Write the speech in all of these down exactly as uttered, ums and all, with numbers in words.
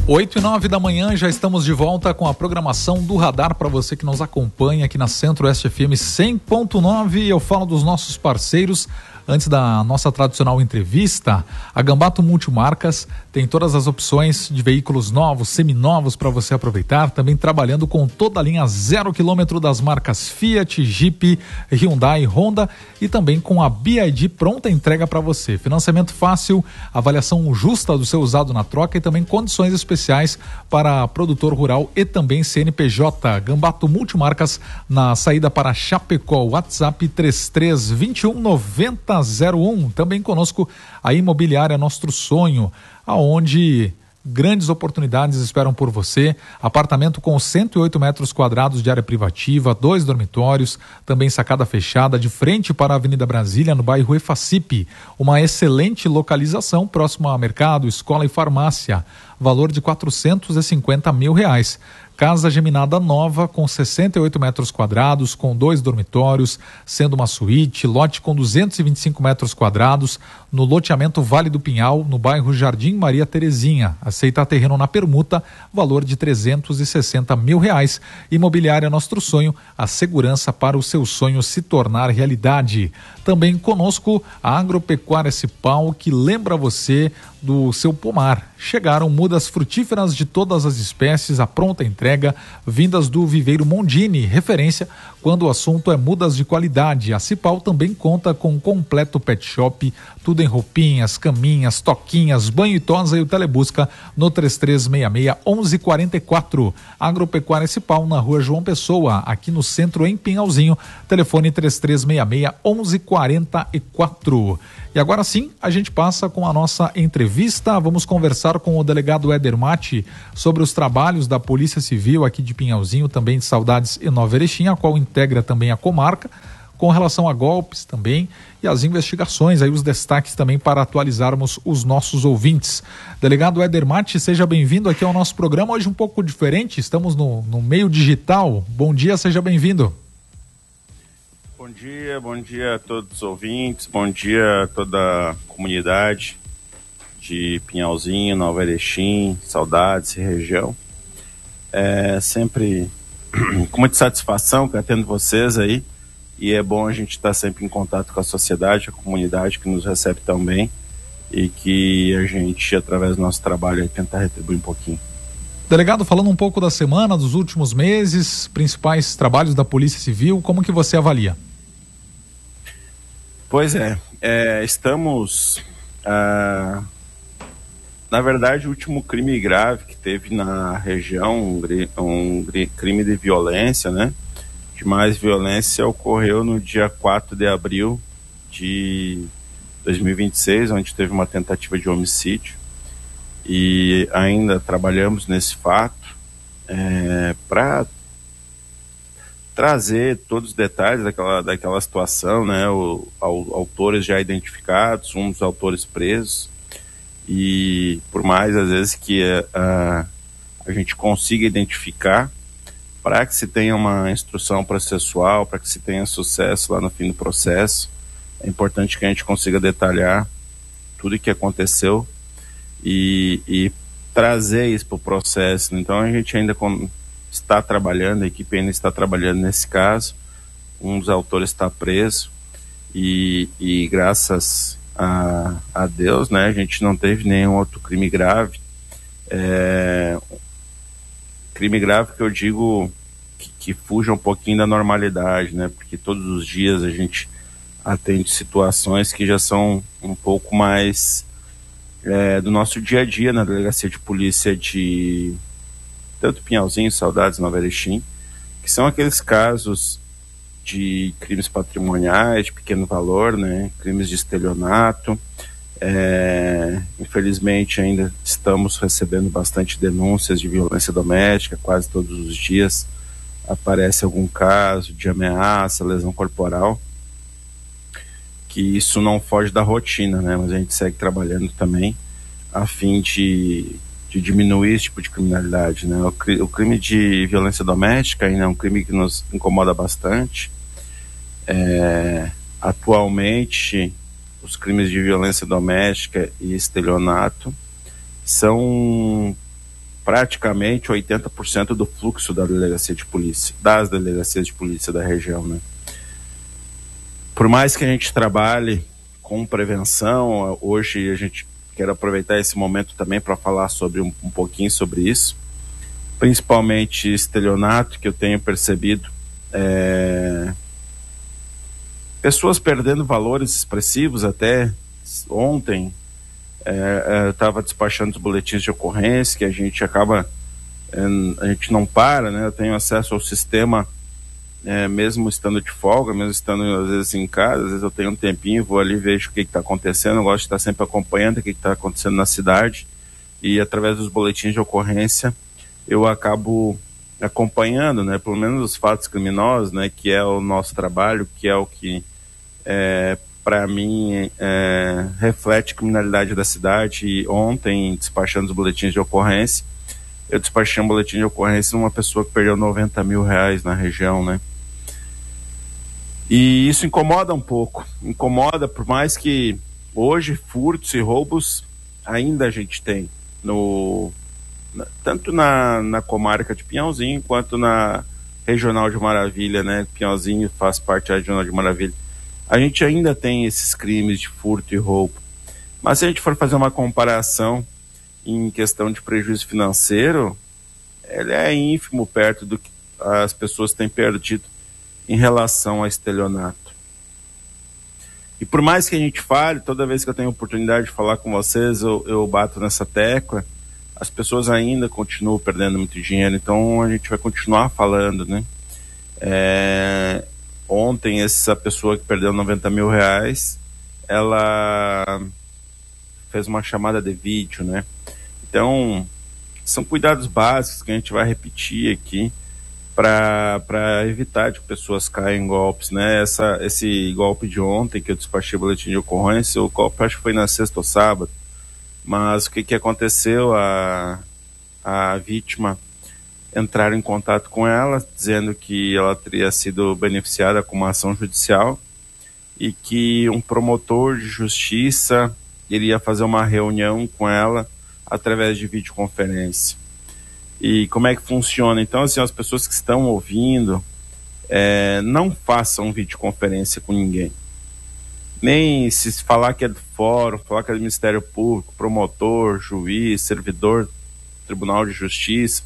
oito e nove da manhã, já estamos de volta com a programação do Radar para você que nos acompanha aqui na Centro-Oeste F M cem ponto nove. Eu falo dos nossos parceiros. Antes da nossa tradicional entrevista, a Gambato Multimarcas tem todas as opções de veículos novos, seminovos para você aproveitar, também trabalhando com toda a linha zero quilômetro das marcas Fiat, Jeep, Hyundai, Honda e também com a B I D pronta entrega para você. Financiamento fácil, avaliação justa do seu usado na troca e também condições especiais para produtor rural e também C N P J. Gambato Multimarcas na saída para Chapecó, WhatsApp três três dois um nove zero zero um. Também conosco a Imobiliária Nostro Sonho, aonde grandes oportunidades esperam por você. Apartamento com cento e oito metros quadrados de área privativa, dois dormitórios, também sacada fechada, de frente para a Avenida Brasília, no bairro Efacipe. Uma excelente localização, próximo a mercado, escola e farmácia. Valor de quatrocentos e cinquenta mil reais. Casa geminada nova com sessenta e oito metros quadrados, com dois dormitórios, sendo uma suíte, lote com duzentos e vinte e cinco metros quadrados, no loteamento Vale do Pinhal, no bairro Jardim Maria Terezinha. Aceita terreno na permuta, valor de trezentos e sessenta mil reais. Imobiliária Nostro Sonho, a segurança para o seu sonho se tornar realidade. Também conosco a Agropecuária Cipau, que lembra você do seu pomar. Chegaram mudas frutíferas de todas as espécies, a pronta entrega, vindas do Viveiro Mondini, referência quando o assunto é mudas de qualidade. A Cipau também conta com um completo pet shop, tudo em roupinhas, caminhas, toquinhas, banho e tosa, e o Telebusca no três três seis seis, um um quatro quatro. Agropecuária Cipau na rua João Pessoa, aqui no centro em Pinhalzinho, telefone três três seis seis, um um quatro quatro. E agora sim, a gente passa com a nossa entrevista. Vamos conversar com o delegado Éder Matti sobre os trabalhos da Polícia Civil aqui de Pinhalzinho, também de Saudades e Nova Erechim, a qual integra também a comarca, com relação a golpes também e as investigações, aí os destaques também para atualizarmos os nossos ouvintes. Delegado Éder Matti, seja bem-vindo aqui ao nosso programa, hoje um pouco diferente, estamos no, no meio digital. Bom dia, seja bem-vindo. Bom dia, bom dia a todos os ouvintes, bom dia a toda a comunidade de Pinhalzinho, Nova Erechim, Saudades e região. É sempre com muita satisfação que atendo vocês aí, e é bom a gente estar sempre em contato com a sociedade, a comunidade que nos recebe tão bem e que a gente, através do nosso trabalho, aí, tentar retribuir um pouquinho. Delegado, falando um pouco da semana, dos últimos meses, principais trabalhos da Polícia Civil, como que você avalia? Pois é, é estamos, ah, na verdade, o último crime grave que teve na região, um, um crime de violência, né, de mais violência, ocorreu no dia quatro de abril de dois mil e vinte e seis, onde teve uma tentativa de homicídio, e ainda trabalhamos nesse fato é, para trazer todos os detalhes daquela, daquela situação, né? O, ao, autores já identificados, um dos autores presos, e por mais às vezes que a, a gente consiga identificar, para que se tenha uma instrução processual, para que se tenha sucesso lá no fim do processo, é importante que a gente consiga detalhar tudo o que aconteceu e, e trazer isso para o processo. Então a gente ainda com, está trabalhando, a equipe ainda está trabalhando nesse caso, um dos autores está preso e, e graças a, a Deus, né, a gente não teve nenhum outro crime grave. É, crime grave que eu digo que, que fuja um pouquinho da normalidade, né, porque todos os dias a gente atende situações que já são um pouco mais É, do nosso dia a dia na delegacia de polícia de tanto Pinhalzinho, Saudades, Nova Erechim, que são aqueles casos de crimes patrimoniais de pequeno valor, né, crimes de estelionato. É, infelizmente ainda estamos recebendo bastante denúncias de violência doméstica, quase todos os dias aparece algum caso de ameaça, lesão corporal, que isso não foge da rotina, né? Mas a gente segue trabalhando também a fim de, de diminuir esse tipo de criminalidade, né? O, o crime de violência doméstica ainda é um crime que nos incomoda bastante. É, atualmente, os crimes de violência doméstica e estelionato são praticamente oitenta por cento do fluxo da delegacia de polícia, das delegacias de polícia da região, né? Por mais que a gente trabalhe com prevenção, hoje a gente quer aproveitar esse momento também para falar sobre um, um pouquinho sobre isso, principalmente estelionato, que eu tenho percebido, é... pessoas perdendo valores expressivos. Até ontem é, eu estava despachando os boletins de ocorrência, que a gente acaba, é, a gente não para, né? Eu tenho acesso ao sistema, é, mesmo estando de folga, mesmo estando às vezes em casa, às vezes eu tenho um tempinho, vou ali, vejo o que está acontecendo. Eu gosto de estar sempre acompanhando o que está acontecendo na cidade, e através dos boletins de ocorrência eu acabo acompanhando, né, pelo menos os fatos criminosos, né, que é o nosso trabalho, que é o que é, para mim é, reflete a criminalidade da cidade. E ontem, despachando os boletins de ocorrência, eu despachei um boletim de ocorrência de uma pessoa que perdeu noventa mil reais na região, né? E isso incomoda um pouco, incomoda, por mais que hoje furtos e roubos ainda a gente tem, no, na, tanto na, na comarca de Pinhalzinho quanto na regional de Maravilha, né? Pinhalzinho faz parte da regional de Maravilha. A gente ainda tem esses crimes de furto e roubo. Mas se a gente for fazer uma comparação em questão de prejuízo financeiro, ele é ínfimo perto do que as pessoas têm perdido em relação a estelionato. E por mais que a gente fale, toda vez que eu tenho oportunidade de falar com vocês, eu, eu bato nessa tecla, as pessoas ainda continuam perdendo muito dinheiro. Então a gente vai continuar falando, né? É, ontem essa pessoa que perdeu noventa mil reais, ela fez uma chamada de vídeo, né? Então são cuidados básicos que a gente vai repetir aqui para evitar de que pessoas caem em golpes, né? Essa, esse golpe de ontem que eu despachei o boletim de ocorrência, o golpe acho que foi na sexta ou sábado, mas o que, que aconteceu? A, a vítima entraram em contato com ela, dizendo que ela teria sido beneficiada com uma ação judicial e que um promotor de justiça iria fazer uma reunião com ela através de videoconferência. E como é que funciona? Então, assim, as pessoas que estão ouvindo, é, não façam videoconferência com ninguém. Nem se falar que é do fórum, falar que é do Ministério Público, promotor, juiz, servidor, Tribunal de Justiça.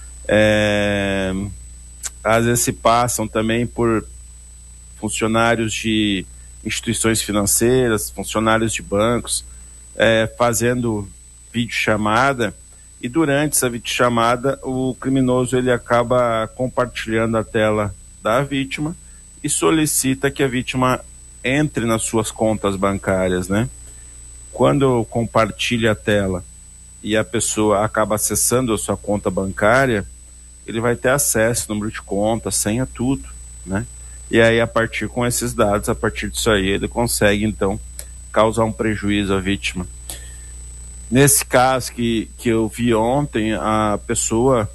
É, às vezes se passam também por funcionários de instituições financeiras, funcionários de bancos, é, fazendo videochamada. E durante essa videochamada, o criminoso ele acaba compartilhando a tela da vítima e solicita que a vítima entre nas suas contas bancárias, né? Quando compartilha a tela e a pessoa acaba acessando a sua conta bancária, ele vai ter acesso, número de conta, senha, tudo, né? E aí, a partir com esses dados, a partir disso aí, ele consegue, então, causar um prejuízo à vítima. Nesse caso que, que eu vi ontem, a pessoa,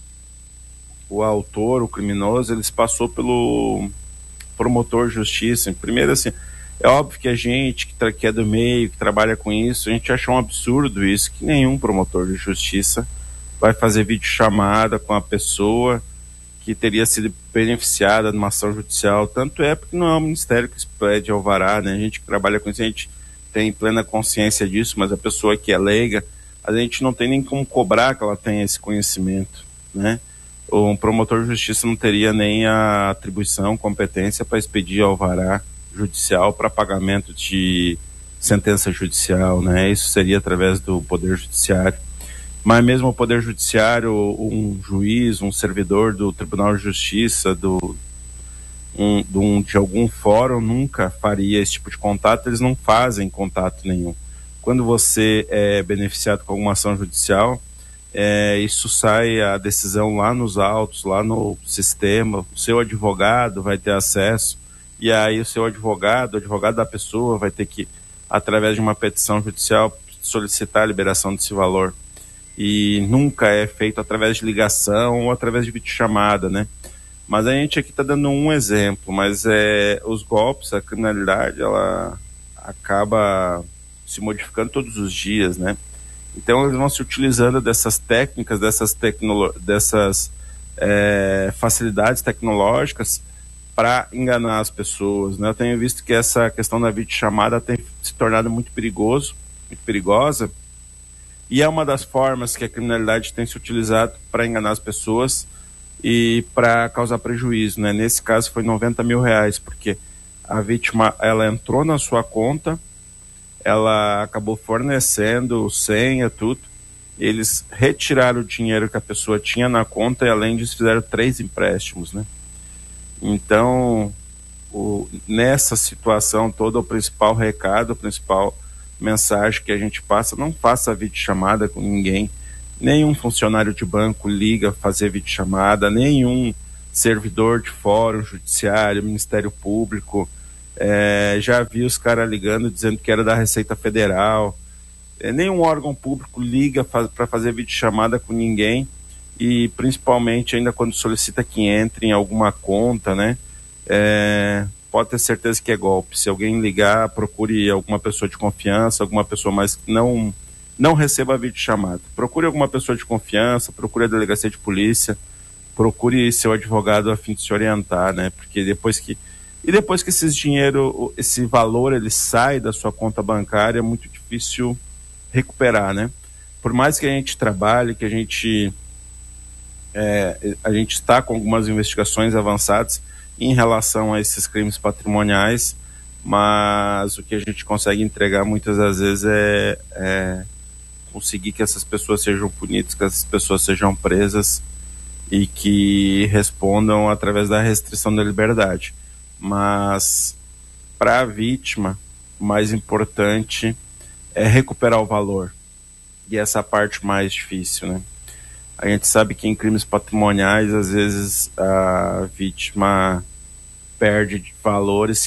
o autor, o criminoso, ele se passou pelo promotor de justiça. Primeiro, assim, é óbvio que a gente que, tra- que é do meio, que trabalha com isso, a gente acha um absurdo isso, que nenhum promotor de justiça vai fazer videochamada com a pessoa que teria sido beneficiada de uma ação judicial. Tanto é porque não é o Ministério que pede alvará, né? A gente que trabalha com isso, a gente tem plena consciência disso, mas a pessoa que é leiga, a gente não tem nem como cobrar que ela tenha esse conhecimento, né? Um promotor de justiça não teria nem a atribuição, competência para expedir alvará judicial para pagamento de sentença judicial, né? Isso seria através do Poder Judiciário. Mas mesmo o Poder Judiciário, um juiz, um servidor do Tribunal de Justiça, do Um, de, um, de algum fórum, nunca faria esse tipo de contato. Eles não fazem contato nenhum. Quando você é beneficiado com alguma ação judicial, é, isso sai a decisão lá nos autos, lá no sistema, o seu advogado vai ter acesso, e aí o seu advogado, o advogado da pessoa vai ter que, através de uma petição judicial, solicitar a liberação desse valor. E nunca é feito através de ligação ou através de videochamada, né? Mas a gente aqui está dando um exemplo, mas é, os golpes, a criminalidade, ela acaba se modificando todos os dias, né? Então eles vão se utilizando dessas técnicas, dessas, tecnolo- dessas é, facilidades tecnológicas para enganar as pessoas, né? Eu tenho visto que essa questão da videochamada tem se tornado muito perigoso, muito perigosa, e é uma das formas que a criminalidade tem se utilizado para enganar as pessoas e para causar prejuízo, né? Nesse caso foi noventa mil reais, porque a vítima, ela entrou na sua conta, ela acabou fornecendo senha, tudo, eles retiraram o dinheiro que a pessoa tinha na conta e além disso fizeram três empréstimos, né? Então, o, nessa situação toda, o principal recado, a principal mensagem que a gente passa: não faça videochamada com ninguém. Nenhum funcionário de banco liga fazer videochamada, nenhum servidor de fórum judiciário, Ministério Público. É, já vi os caras ligando dizendo que era da Receita Federal. É, nenhum órgão público liga faz, para fazer videochamada com ninguém, e principalmente ainda quando solicita que entre em alguma conta, né? É, pode ter certeza que é golpe. Se alguém ligar, procure alguma pessoa de confiança, alguma pessoa mais que não, não receba a videochamada. Procure alguma pessoa de confiança, procure a delegacia de polícia, procure seu advogado a fim de se orientar, né? Porque depois que e depois que esses dinheiro, esse valor, ele sai da sua conta bancária, é muito difícil recuperar, né? Por mais que a gente trabalhe, que a gente É, a gente está com algumas investigações avançadas em relação a esses crimes patrimoniais, mas o que a gente consegue entregar muitas das vezes é, é conseguir que essas pessoas sejam punidas, que essas pessoas sejam presas e que respondam através da restrição da liberdade. Mas para a vítima, o mais importante é recuperar o valor, e essa é a parte mais difícil, né? A gente sabe que em crimes patrimoniais, às vezes, a vítima perde valores